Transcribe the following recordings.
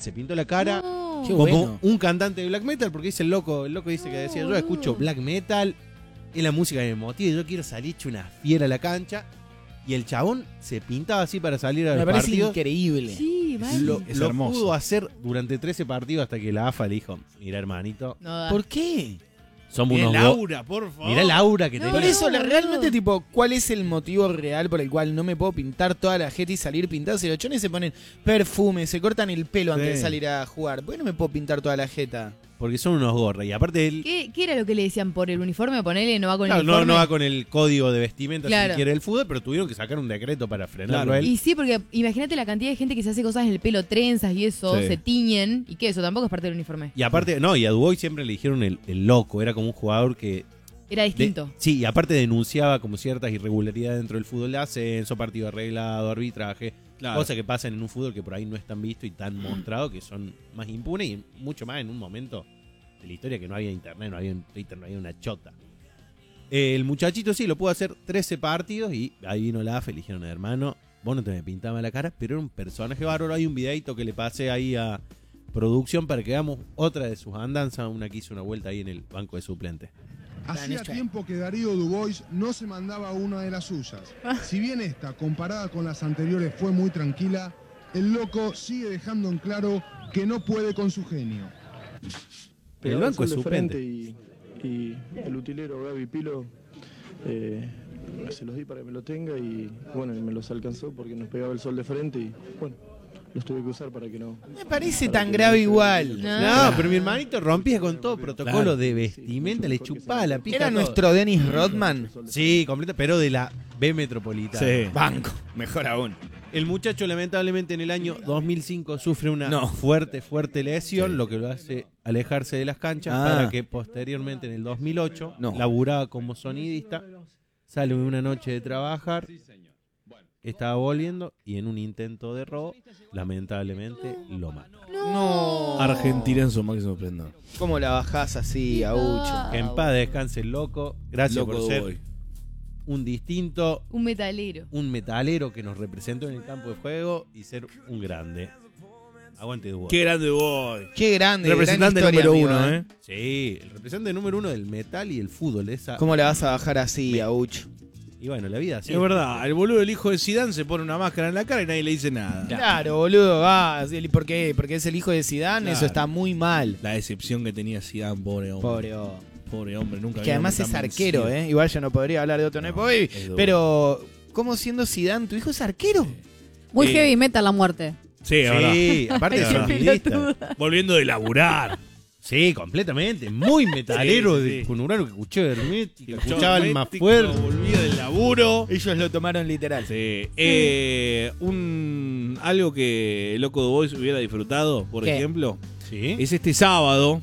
se pintó la cara Qué como bueno. un cantante de black metal, porque dice el loco dice que decía, yo escucho black metal, es la música que me motiva, yo quiero salir hecho una fiera a la cancha. Y el chabón se pintaba así para salir a Me los parece partidos. increíble. Sí, vale. Lo hermoso. pudo hacer durante 13 partidos hasta que la AFA le dijo, mira hermanito, No da. ¿Por qué? somos Mirá unos Laura, por favor. Mirá el aura que No, tenía. Por eso, boludo. realmente, tipo, ¿cuál es el motivo real por el cual no me puedo pintar toda la jeta y salir pintado? Si los chones se ponen perfume, se cortan el pelo antes de Sí. salir a jugar. ¿Por qué no me puedo pintar toda la jeta? Porque son unos gorras. Y aparte él ¿Qué era lo que le decían por el uniforme? Ponele, no va con claro, el uniforme. no va con el código de vestimenta Claro. si quiere el fútbol, pero tuvieron que sacar un decreto para frenarlo a él. Y sí, porque imagínate la cantidad de gente que se hace cosas en el pelo, trenzas y eso, Sí. se tiñen. ¿Y qué? Eso tampoco es parte del uniforme. Y aparte, no, y a Dubois siempre le dijeron el loco, era como un jugador que... Era distinto. Sí, y aparte denunciaba como ciertas irregularidades dentro del fútbol de ascenso, partido arreglado, arbitraje, Claro. cosas que pasan en un fútbol que por ahí no es tan visto y tan mostrado, que son más impunes y mucho más en un momento de la historia que no había internet, no había Twitter, no había una chota. El muchachito sí lo pudo hacer 13 partidos y ahí vino la AFA y le dijeron, hermano, vos no te me pintabas la cara, pero era un personaje bárbaro. Hay un videito que le pasé ahí a producción para que veamos otra de sus andanzas, una que hizo una vuelta ahí en el banco de suplentes. Hacía tiempo que Darío Dubois no se mandaba una de las suyas. Si bien esta, comparada con las anteriores, fue muy tranquila, el loco sigue dejando en claro que no puede con su genio. El banco es suplente. Y el utilero Gaby Pilo se los di para que me lo tenga y bueno, y me los alcanzó porque nos pegaba el sol de frente y bueno, los tuve que usar para que no... Me parece tan grave igual. No, pero mi hermanito rompía con todo protocolo de vestimenta, le chupaba la pija. ¿Era todo. nuestro Dennis Rodman? Sí, completa, pero de la B Metropolitana. Sí. Banco. Mejor aún. El muchacho lamentablemente en el año 2005 sufre una No. fuerte lesión, lo que lo hace alejarse de las canchas Ah. para que posteriormente en el 2008 No. laburaba como sonidista, sale una noche de trabajar, estaba volviendo y en un intento de robo lamentablemente lo mata. No. Argentina en su máximo esplendor. ¿Cómo la bajás así, Aucho? Que en paz descanse el loco, gracias Loco por ser Dubois. un distinto, Un metalero. un metalero que nos representó en el campo de juego y ser un grande. Aguante Dubois. Qué grande Dubois. Qué grande. Representante gran historia, número amigo, uno, ¿eh? Sí, el representante número uno del metal y el fútbol. Esa... ¿Cómo la vas a bajar así, Aucho? Y bueno, la vida así. Es verdad, el boludo del hijo de Zidane se pone una máscara en la cara y nadie le dice nada. Claro, boludo, va. ¿Por qué? Porque es el hijo de Zidane, Claro. eso está muy mal. La decepción que tenía Zidane, pobre hombre. Pobre Pobre hombre, nunca que había además hombre es tan arquero, vencido. Igual yo no podría hablar de otro No, Nepo es duro. pero ¿cómo siendo Zidane tu hijo es arquero? Muy Eh, heavy metal la muerte. Sí, es verdad. Sí, aparte de Ay, qué sonidista. Volviendo de laburar. Sí, completamente. Muy metalero, Sí, sí, de sí. con Urano que escuchaba Hermética, Escuchaba escuchaba el más Hermético, fuerte. Volvía del laburo. Ellos lo tomaron literal. Sí. Algo que Loco Dubois hubiera disfrutado, por ¿Qué? ejemplo, Sí. es este sábado.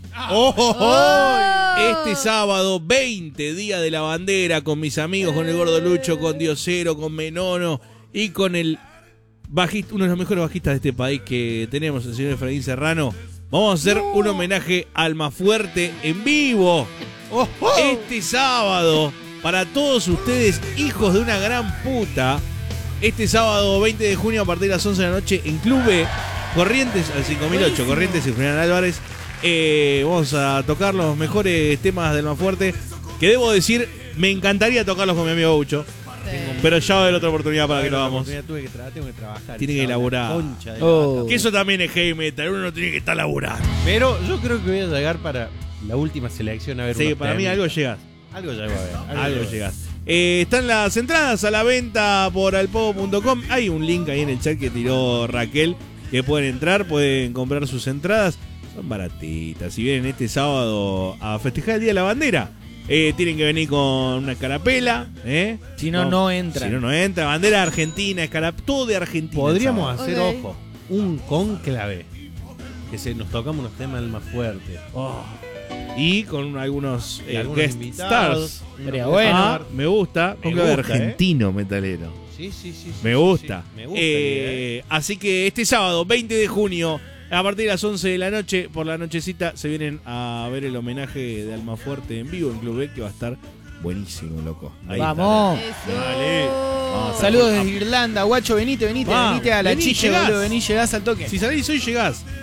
Este sábado, 20, Día de la Bandera, con mis amigos, con el Gordo Lucho, con Diosero, con Menono y con el bajista, uno de los mejores bajistas de este país que tenemos, el señor Efraín Serrano. Vamos a hacer un homenaje al Almafuerte en vivo. Este sábado, para todos ustedes, hijos de una gran puta. Este sábado 20 de junio a partir de las 11 de la noche en Club B, Corrientes al 5008, Corrientes y Julián Álvarez. Vamos a tocar los mejores temas del Almafuerte, que debo decir, me encantaría tocarlos con mi amigo Ucho, pero ya va a haber otra oportunidad para que lo hagamos. Tengo que trabajar. Tiene que esa laburar. concha de la Oh. vaca. Que eso también es heavy metal, uno no tiene que estar laburando. Pero yo creo que voy a llegar para la última selección a ver Sí, unos para mí temas. algo llegas. Algo llego a ver. Algo llegas. Están las entradas a la venta por alpogo.com. Hay un link ahí en el chat que tiró Raquel, que pueden entrar, pueden comprar sus entradas. Son baratitas. Si vienen este sábado a festejar el Día de la Bandera, tienen que venir con una escarapela. Si no, no entran. Si no, no entra. Bandera argentina, todo de Argentina. Podríamos el hacer, Ok. ojo, un cónclave. Que nos tocamos unos temas más fuertes. sábado. Y con algunos, Y algunos guest invitados. stars. Estaría bueno. Ah, me gusta. Me Conclave gusta, argentino metalero. Sí, sí, sí. Me gusta. Sí, me gusta la idea, Así que este sábado, 20 de junio, a partir de las 11 de la noche, por la nochecita, se vienen a ver el homenaje de Almafuerte en vivo en Club B, que va a estar buenísimo, loco. Ahí Vamos. Eso. Dale. Vamos a- Saludos desde Irlanda, guacho, venite Va, a la vení, chiche, llegás. boludo, llegás al toque. Si salís hoy, llegás.